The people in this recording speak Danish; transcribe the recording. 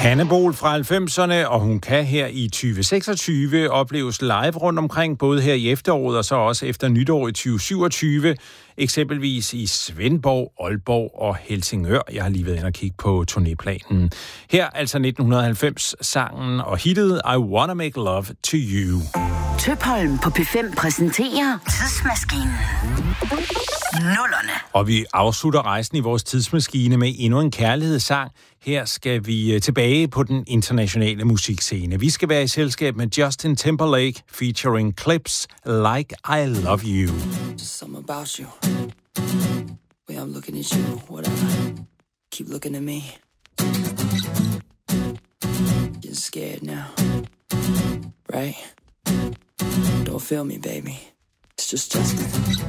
Hannibal fra 90'erne, og hun kan her i 2026 opleves live rundt omkring, både her i efteråret og så også efter nytår i 2027, eksempelvis i Svendborg, Aalborg og Helsingør. Jeg har lige været inde og kigge på turnéplanen. Her altså 1990-sangen og hittet I Wanna Make Love to You. Tøpholm på P5 præsenterer Tidsmaskinen. Nullerne. Og vi afslutter rejsen i vores tidsmaskine med endnu en kærlighedssang. Her skal vi tilbage på den internationale musikscene. Vi skal være i selskab med Justin Timberlake featuring Clips Like I Love You. Just something about you. Way I'm looking at you, whatever. Keep looking at me. Getting scared now. Right? Don't feel me, baby. It's just Justin.